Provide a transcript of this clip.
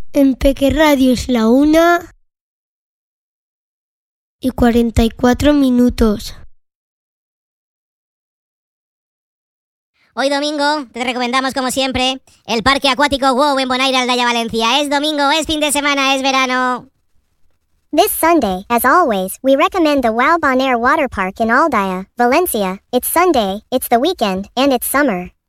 En Peque Radio es la 1:44. Hoy domingo te recomendamos, como siempre, el Parque Acuático WOW en Bonaire, Aldaya, Valencia. Es domingo, es fin de semana, es verano. This Sunday, as always, we recommend the WOW Bonaire Water Park in Aldaya, Valencia. It's Sunday, it's the weekend, and it's summer.